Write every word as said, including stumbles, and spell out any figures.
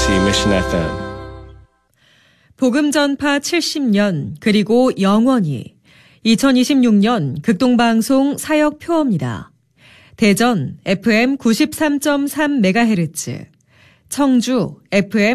케이비씨 Mission 에프엠. 복음 전파 칠십 년 그리고 영원히 이천이십육 년 극동방송 사역 표어입니다. 대전 에프엠 구십삼 점 삼 메가헤르츠, 청주 에프엠